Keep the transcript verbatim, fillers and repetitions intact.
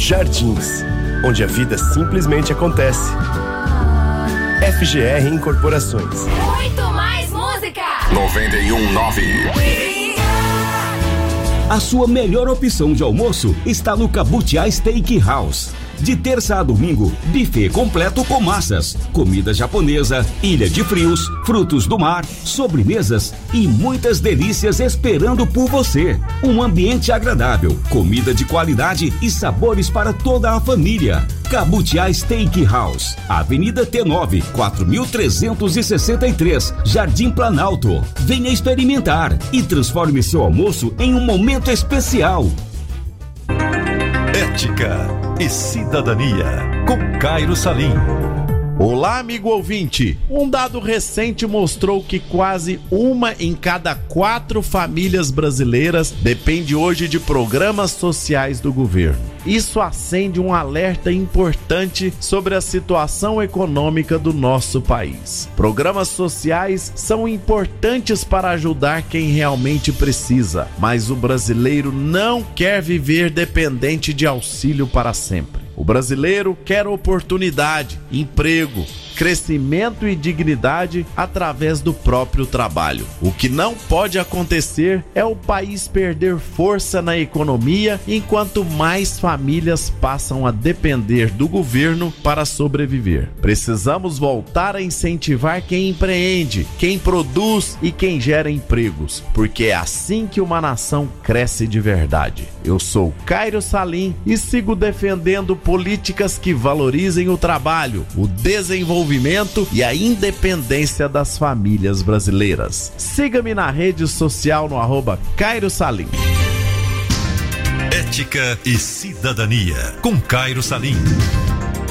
Jardins, onde a vida simplesmente acontece. F G R Incorporações. Muito mais música. noventa e um ponto nove. A sua melhor opção de almoço está no Cabutiá Steakhouse. De terça a domingo, buffet completo com massas, comida japonesa, ilha de frios, frutos do mar, sobremesas e muitas delícias esperando por você. Um ambiente agradável, comida de qualidade e sabores para toda a família. Cabutiá Steakhouse, Avenida T nove, quatro mil trezentos e sessenta e três, Jardim Planalto. Venha experimentar e transforme seu almoço em um momento especial. Ética e Cidadania, com Cairo Salim. Olá, amigo ouvinte. Um dado recente mostrou que quase uma em cada quatro famílias brasileiras depende hoje de programas sociais do governo. Isso acende um alerta importante sobre a situação econômica do nosso país. Programas sociais são importantes para ajudar quem realmente precisa, mas o brasileiro não quer viver dependente de auxílio para sempre. O brasileiro quer oportunidade, emprego, crescimento e dignidade através do próprio trabalho. O que não pode acontecer é o país perder força na economia enquanto mais famílias passam a depender do governo para sobreviver. Precisamos voltar a incentivar quem empreende, quem produz e quem gera empregos, porque é assim que uma nação cresce de verdade. Eu sou Cairo Salim e sigo defendendo políticas que valorizem o trabalho, o desenvolvimento e a independência das famílias brasileiras. Siga-me na rede social no arroba Cairo Salim. Ética e Cidadania, com Cairo Salim.